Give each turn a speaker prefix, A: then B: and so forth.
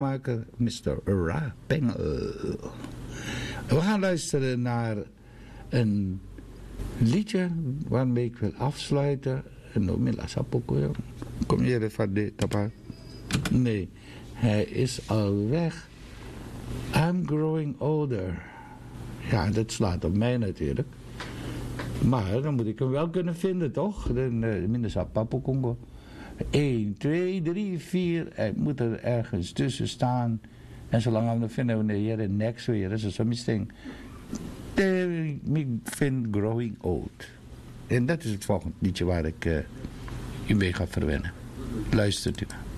A: maken, Mr. Ra Pengel. We gaan luisteren naar een liedje waarmee ik wil afsluiten. Kom je van de tapa? Nee, hij is al weg. I'm growing older. Ja, dat slaat op mij natuurlijk. Maar dan moet ik hem wel kunnen vinden, toch? Mindersa Papo Congo. 1, 2, 3, 4. Hij moet er ergens tussen staan. En zolang we hem vinden, we hier in next weer. Dat is zo'n misting. Ik vind growing old. En dat is het volgende liedje waar ik u mee ga verwennen. Luistert u.